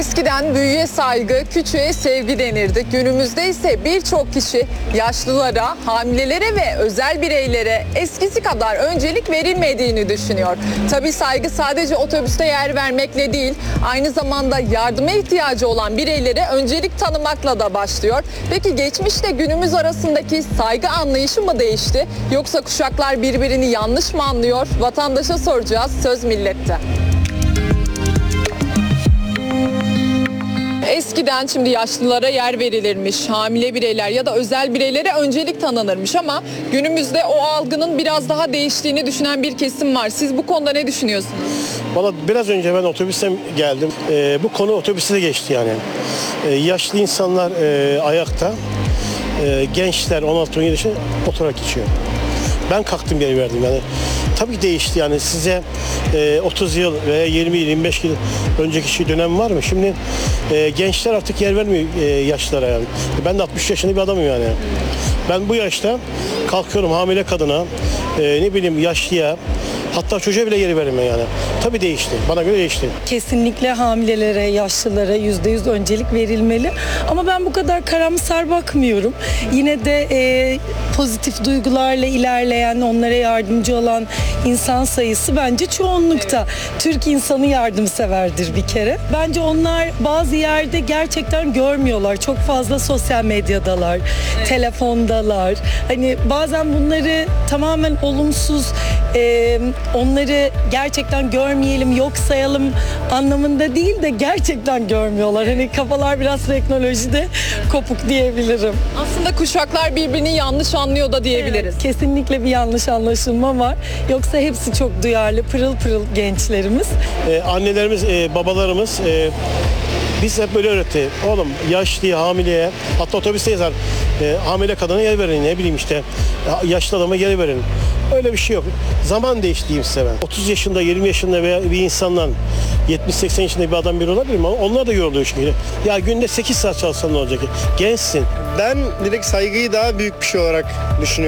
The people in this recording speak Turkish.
Eskiden büyüğe saygı, küçüğe sevgi denirdi. Günümüzde ise birçok kişi yaşlılara, hamilelere ve özel bireylere eskisi kadar öncelik verilmediğini düşünüyor. Tabii saygı sadece otobüste yer vermekle değil, aynı zamanda yardıma ihtiyacı olan bireylere öncelik tanımakla da başlıyor. Peki geçmişle günümüz arasındaki saygı anlayışı mı değişti? Yoksa kuşaklar birbirini yanlış mı anlıyor? Vatandaşa soracağız. Söz millette. Eskiden şimdi yaşlılara yer verilirmiş, hamile bireyler ya da özel bireylere öncelik tanınırmış ama günümüzde o algının biraz daha değiştiğini düşünen bir kesim var. Siz bu konuda ne düşünüyorsunuz? Valla biraz önce ben otobüsten geldim. Bu konu otobüste de geçti yani. Yaşlı insanlar ayakta, gençler 16-17 yaşında oturarak geçiyor. Ben kalktım geri verdim yani. Tabii değişti yani size 30 yıl veya 20 yıl 25 yıl önceki dönem var mı? Şimdi gençler artık yer vermiyor yaşlılara yani. Ben de 60 yaşında bir adamım yani. Ben bu yaşta kalkıyorum hamile kadına, ne bileyim yaşlıya, hatta çocuğa bile yer vermiyor yani. Tabii değişti. Bana göre değişti. Kesinlikle hamilelere, yaşlılara %100 öncelik verilmeli. Ama ben bu kadar karamsar bakmıyorum. Yine de pozitif duygularla ilerleyen, onlara yardımcı olan insan sayısı bence çoğunlukta. Evet. Türk insanı yardımseverdir bir kere. Bence onlar bazı yerde gerçekten görmüyorlar. Çok fazla sosyal medyadalar, evet, telefondalar. Hani bazen bunları tamamen olumsuz, onları gerçekten görmeyelim, yok sayalım anlamında değil de gerçekten görmüyorlar. Hani kafalar biraz teknolojide kopuk diyebilirim. Aslında kuşaklar birbirini yanlış anlıyor da diyebiliriz. Evet, kesinlikle bir yanlış anlaşılma var. Yoksa hepsi çok duyarlı, pırıl pırıl gençlerimiz. Annelerimiz, babalarımız biz hep böyle öğretti. Oğlum yaşlıya, hamileye, hatta otobüste yazar. Hamile kadına yer verin, ne bileyim işte yaşlı adama yer verin. Öyle bir şey yok. Zaman değişti diyeyim size ben. 30 yaşında, 20 yaşında veya bir insanla 70-80 yaşında bir adam biri olabilir mi? Onlar da yoruluyor çünkü. Ya günde 8 saat çalışsan ne olacak? Gençsin. Ben direkt saygıyı daha büyük bir şey olarak düşünüyorum.